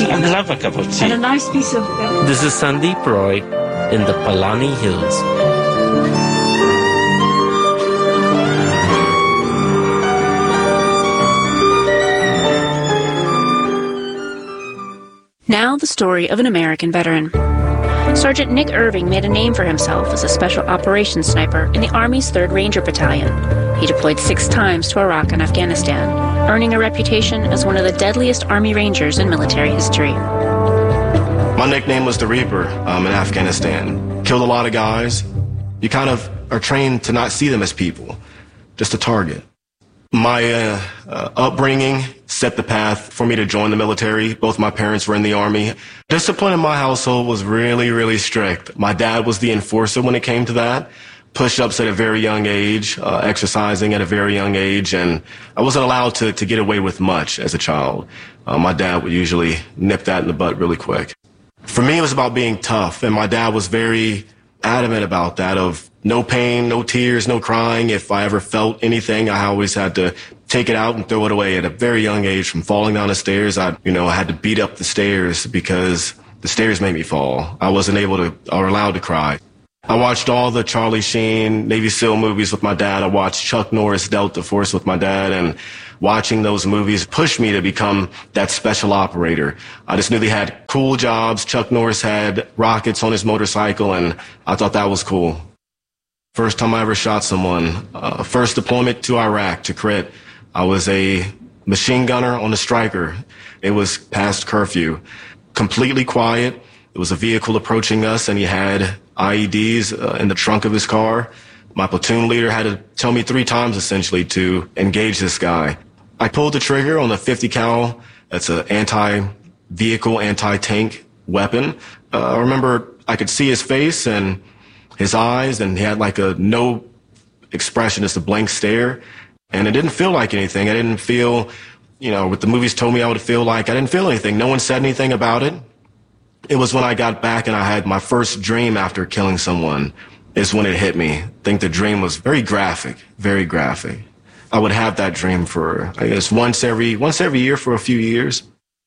tea. I love a cup of tea. And a nice piece of... This is Sandeep Roy in the Palani Hills. Now the story of an American veteran. Sergeant Nick Irving made a name for himself as a special operations sniper in the Army's 3rd Ranger Battalion. He deployed 6 times to Iraq and Afghanistan, earning a reputation as one of the deadliest Army Rangers in military history. My nickname was the Reaper in Afghanistan. Killed a lot of guys. You kind of are trained to not see them as people, just a target. My upbringing set the path for me to join the military. Both my parents were in the Army. Discipline in my household was really, really strict. My dad was the enforcer when it came to that. Push-ups at a very young age, exercising at a very young age, and I wasn't allowed to get away with much as a child. My dad would usually nip that in the butt really quick. For me, it was about being tough, and my dad was very adamant about that, of no pain, no tears, no crying. If I ever felt anything, I always had to take it out and throw it away at a very young age. From falling down the stairs, I had to beat up the stairs because the stairs made me fall. I wasn't able to or allowed to cry. I watched all the Charlie Sheen Navy SEAL movies with my dad. I watched Chuck Norris Delta Force with my dad, and watching those movies pushed me to become that special operator. I just knew they had cool jobs. Chuck Norris had rockets on his motorcycle, and I thought that was cool. First time I ever shot someone, first deployment to Iraq, to Crit. I was a machine gunner on the Stryker. It was past curfew. Completely quiet. It was a vehicle approaching us, and he had IEDs in the trunk of his car. My platoon leader had to tell me 3 times, essentially, to engage this guy. I pulled the trigger on a 50 cal. That's an anti-vehicle, anti-tank weapon. I remember I could see his face and his eyes, and he had like a no expression, just a blank stare. And it didn't feel like anything. I didn't feel, what the movies told me I would feel like. I didn't feel anything. No one said anything about it. It was when I got back and I had my first dream after killing someone is when it hit me. I think the dream was very graphic, very graphic. I would have that dream for, I guess, once every year for a few years.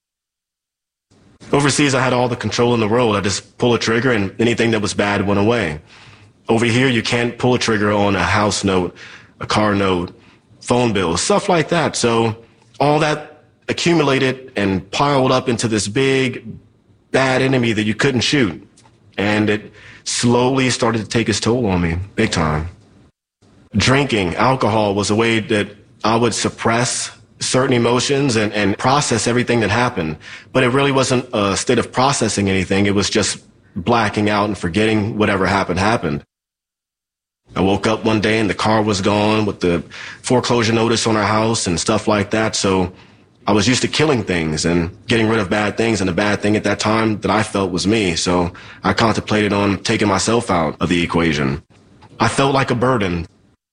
Overseas, I had all the control in the world. I just pull a trigger and anything that was bad went away. Over here, you can't pull a trigger on a house note, a car note, phone bill, stuff like that. So all that accumulated and piled up into this big, bad enemy that you couldn't shoot. And it slowly started to take its toll on me, big time. Drinking, alcohol was a way that I would suppress certain emotions and process everything that happened. But it really wasn't a state of processing anything. It was just blacking out and forgetting whatever happened. I woke up one day and the car was gone with the foreclosure notice on our house and stuff like that. So I was used to killing things and getting rid of bad things, and the bad thing at that time that I felt was me. So I contemplated on taking myself out of the equation. I felt like a burden.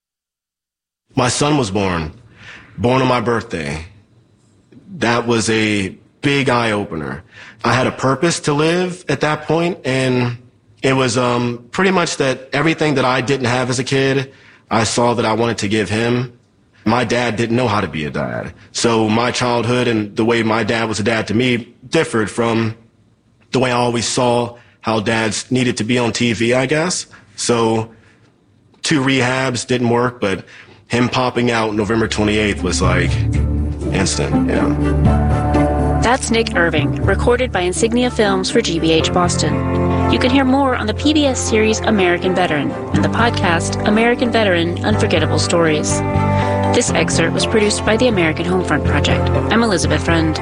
My son was born on my birthday. That was a big eye-opener. I had a purpose to live at that point, and it was pretty much that everything that I didn't have as a kid, I saw that I wanted to give him. My dad didn't know how to be a dad. So my childhood and the way my dad was a dad to me differed from the way I always saw how dads needed to be on TV, I guess. So 2 rehabs didn't work, but him popping out November 28th was like instant, That's Nick Irving, recorded by Insignia Films for GBH Boston. You can hear more on the PBS series American Veteran and the podcast American Veteran Unforgettable Stories. This excerpt was produced by the American Homefront Project. I'm Elizabeth Friend.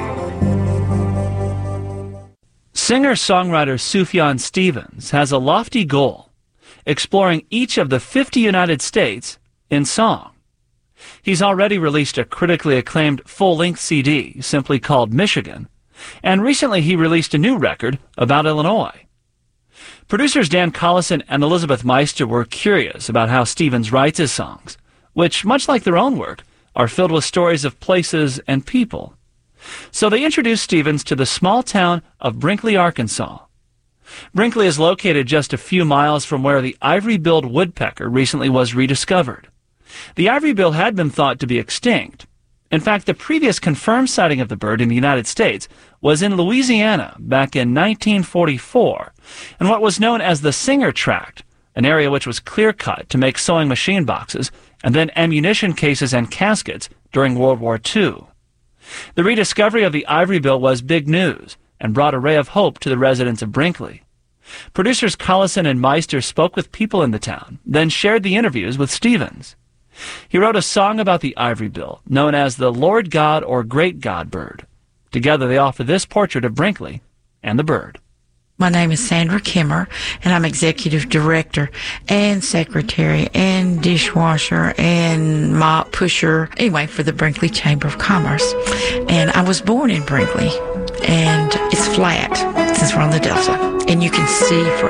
Singer-songwriter Sufjan Stevens has a lofty goal, exploring each of the 50 United States in song. He's already released a critically acclaimed full-length CD simply called Michigan, and recently he released a new record about Illinois. Producers Dan Collison and Elizabeth Meister were curious about how Stevens writes his songs, which, much like their own work, are filled with stories of places and people. So they introduced Stevens to the small town of Brinkley, Arkansas. Brinkley is located just a few miles from where the ivory-billed woodpecker recently was rediscovered. The ivory bill had been thought to be extinct. In fact, the previous confirmed sighting of the bird in the United States was in Louisiana back in 1944, in what was known as the Singer Tract, an area which was clear-cut to make sewing machine boxes and then ammunition cases and caskets during World War II. The rediscovery of the ivory bill was big news and brought a ray of hope to the residents of Brinkley. Producers Collison and Meister spoke with people in the town, then shared the interviews with Stevens. He wrote a song about the ivory bill, known as the Lord God or Great God bird. Together they offer this portrait of Brinkley and the bird. My name is Sandra Kimmer, and I'm executive director and secretary and dishwasher and mop pusher, anyway, for the Brinkley Chamber of Commerce. And I was born in Brinkley, and it's flat since we're on the Delta. And you can see for